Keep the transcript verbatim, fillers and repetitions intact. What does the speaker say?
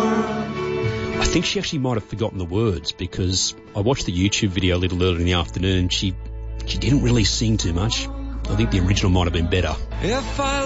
I think she actually might have forgotten the words, because I watched the YouTube video a little earlier in the afternoon. She she didn't really sing too much. I think the original might have been better. If I